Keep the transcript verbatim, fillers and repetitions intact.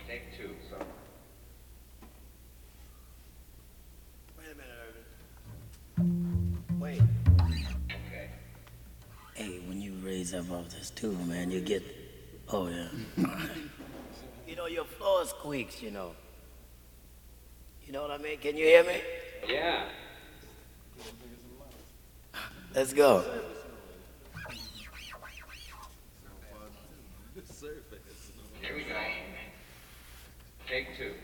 Take two, so. Wait a minute, Irvin. Wait. Okay. Hey, when you raise up off this too, man, you get. Oh yeah. You know your floor squeaks. You know. You know what I mean? Can you hear me? Yeah. Let's go. Here we go. Take two.